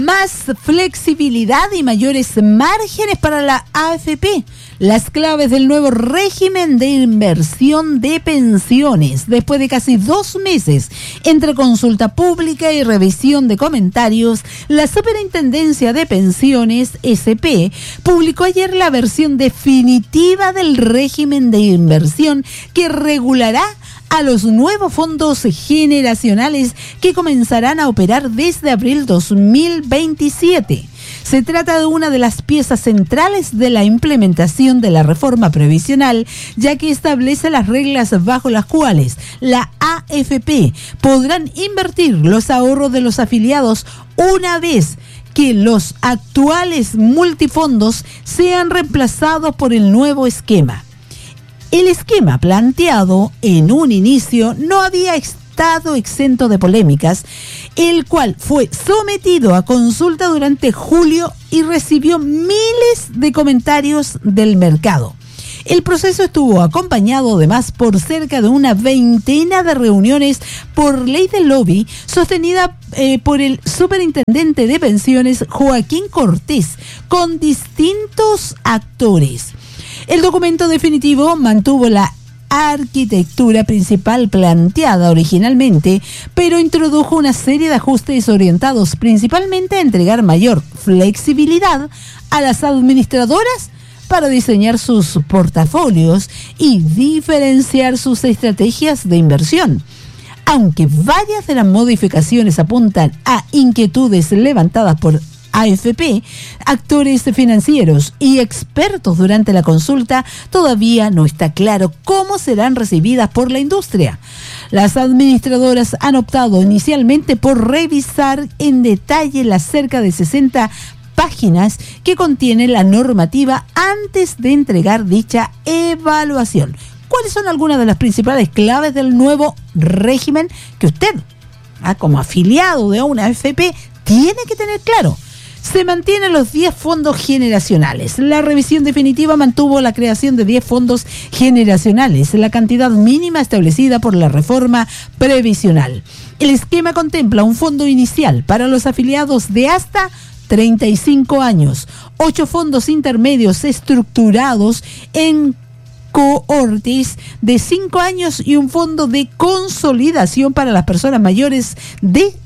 Más flexibilidad y mayores márgenes para la AFP. Las claves del nuevo régimen de inversión de pensiones. Después de casi 2 meses entre consulta pública y revisión de comentarios, la Superintendencia de Pensiones, SP, publicó ayer la versión definitiva del régimen de inversión que regulará a los nuevos fondos generacionales que comenzarán a operar desde abril 2027. Se trata de una de las piezas centrales de la implementación de la reforma previsional, ya que establece las reglas bajo las cuales la AFP podrán invertir los ahorros de los afiliados una vez que los actuales multifondos sean reemplazados por el nuevo esquema. El esquema planteado en un inicio no había estado exento de polémicas, el cual fue sometido a consulta durante julio y recibió miles de comentarios del mercado. El proceso estuvo acompañado además por cerca de una veintena de reuniones por ley del lobby sostenida por el superintendente de pensiones Joaquín Cortés con distintos actores. El documento definitivo mantuvo la arquitectura principal planteada originalmente, pero introdujo una serie de ajustes orientados principalmente a entregar mayor flexibilidad a las administradoras para diseñar sus portafolios y diferenciar sus estrategias de inversión. Aunque varias de las modificaciones apuntan a inquietudes levantadas por AFP, actores financieros y expertos durante la consulta, todavía no está claro cómo serán recibidas por la industria. Las administradoras han optado inicialmente por revisar en detalle las cerca de 60 páginas que contiene la normativa antes de entregar dicha evaluación. ¿Cuáles son algunas de las principales claves del nuevo régimen que usted, como afiliado de una AFP, tiene que tener claro? Se mantienen los 10 fondos generacionales. La revisión definitiva mantuvo la creación de 10 fondos generacionales, la cantidad mínima establecida por la reforma previsional. El esquema contempla un fondo inicial para los afiliados de hasta 35 años, 8 fondos intermedios estructurados en cohortes de 5 años y un fondo de consolidación para las personas mayores de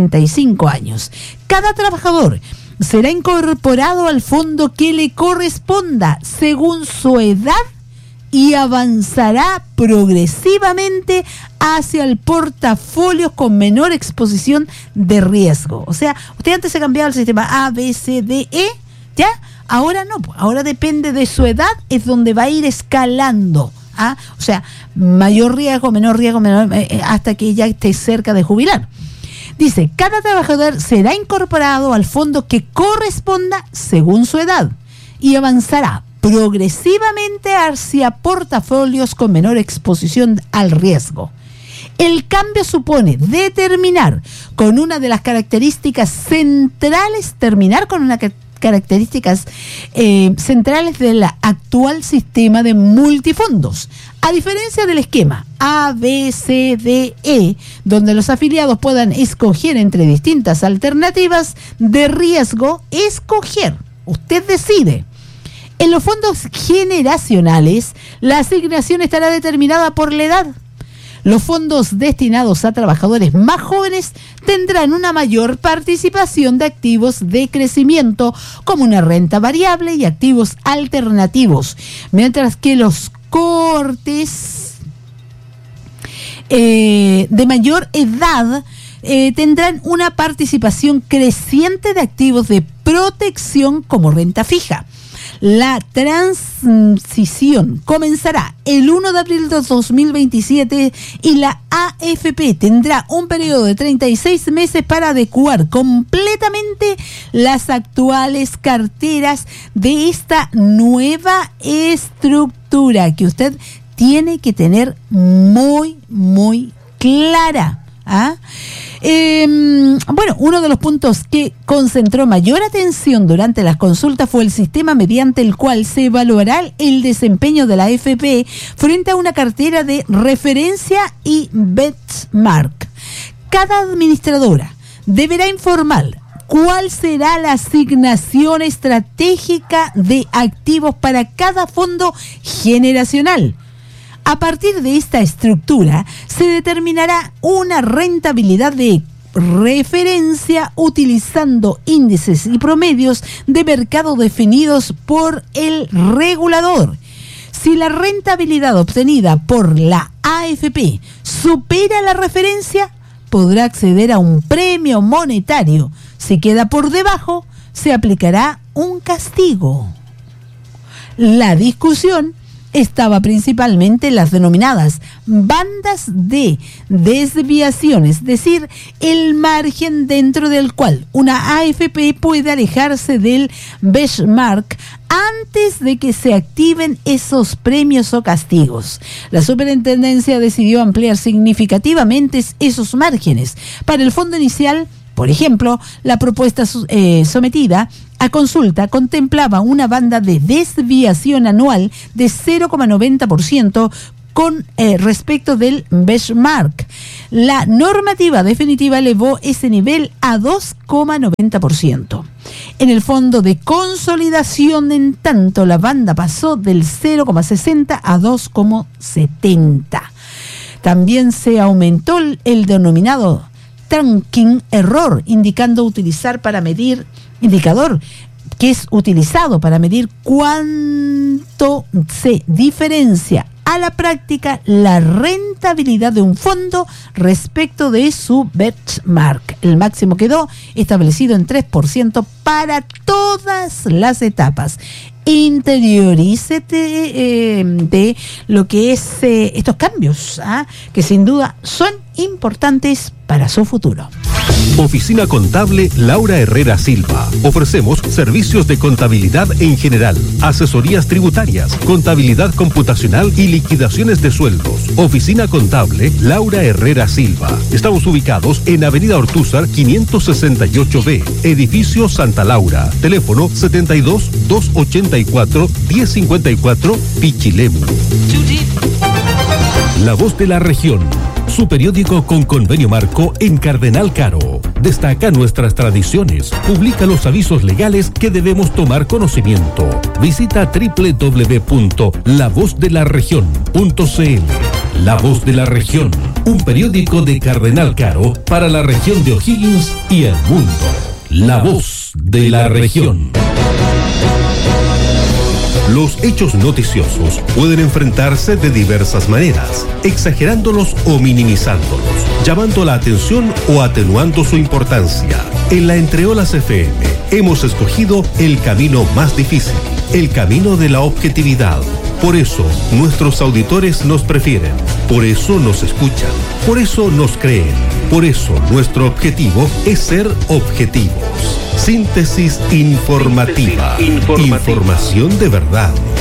75 años. Cada trabajador será incorporado al fondo que le corresponda según su edad y avanzará progresivamente hacia el portafolio con menor exposición de riesgo. O sea, usted antes se cambiaba el sistema A, B, C, D, E, ¿ya? Ahora no, ahora depende de su edad, es donde va a ir escalando. O sea, mayor riesgo, menor hasta que ya esté cerca de jubilar. Dice, cada trabajador será incorporado al fondo que corresponda según su edad y avanzará progresivamente hacia portafolios con menor exposición al riesgo. El cambio supone determinar con una de las características centrales, centrales del actual sistema de multifondos. A diferencia del esquema A, B, C, D, E, donde los afiliados puedan escoger entre distintas alternativas de riesgo, usted decide. En los fondos generacionales, la asignación estará determinada por la edad. Los fondos destinados a trabajadores más jóvenes tendrán una mayor participación de activos de crecimiento, como una renta variable y activos alternativos, mientras que los cohortes de mayor edad tendrán una participación creciente de activos de protección como renta fija. La transición comenzará el 1 de abril de 2027 y la AFP tendrá un periodo de 36 meses para adecuar completamente las actuales carteras de esta nueva estructura que usted tiene que tener muy, muy clara. Bueno, uno de los puntos que concentró mayor atención durante las consultas fue el sistema mediante el cual se evaluará el desempeño de la AFP frente a una cartera de referencia y benchmark. Cada administradora deberá informar cuál será la asignación estratégica de activos para cada fondo generacional. A partir de esta estructura se determinará una rentabilidad de referencia utilizando índices y promedios de mercado definidos por el regulador. Si la rentabilidad obtenida por la AFP supera la referencia, podrá acceder a un premio monetario. Si queda por debajo, se aplicará un castigo. La discusión estaba principalmente en las denominadas bandas de desviación, es decir, el margen dentro del cual una AFP puede alejarse del benchmark antes de que se activen esos premios o castigos. La superintendencia decidió ampliar significativamente esos márgenes. Para el fondo inicial, por ejemplo, la propuesta sometida a consulta contemplaba una banda de desviación anual de 0,90% con respecto del benchmark. La normativa definitiva elevó ese nivel a 2,90%. En el fondo de consolidación, en tanto, la banda pasó del 0,60 a 2,70. También se aumentó el denominado tracking error, indicador que es utilizado para medir cuánto se diferencia a la práctica la rentabilidad de un fondo respecto de su benchmark. El máximo quedó establecido en 3% para todas las etapas. Interiorícete de lo que es estos cambios, que sin duda son importantes para su futuro. Oficina Contable Laura Herrera Silva. Ofrecemos servicios de contabilidad en general, asesorías tributarias, contabilidad computacional y liquidaciones de sueldos. Oficina Contable Laura Herrera Silva. Estamos ubicados en Avenida Ortúzar 568B, Edificio Santa Laura. Teléfono 72-284-1054, Pichilemu. La Voz de la Región, su periódico con convenio marco en Cardenal Caro. Destaca nuestras tradiciones, publica los avisos legales que debemos tomar conocimiento. Visita www.lavozdelaregion.cl. La Voz de la Región, un periódico de Cardenal Caro para la región de O'Higgins y el mundo. La Voz de la Región. Los hechos noticiosos pueden enfrentarse de diversas maneras, exagerándolos o minimizándolos, llamando la atención o atenuando su importancia. En la Entreolas FM hemos escogido el camino más difícil, el camino de la objetividad. Por eso nuestros auditores nos prefieren, por eso nos escuchan, por eso nos creen, por eso nuestro objetivo es ser objetivos. Síntesis informativa. Información de verdad.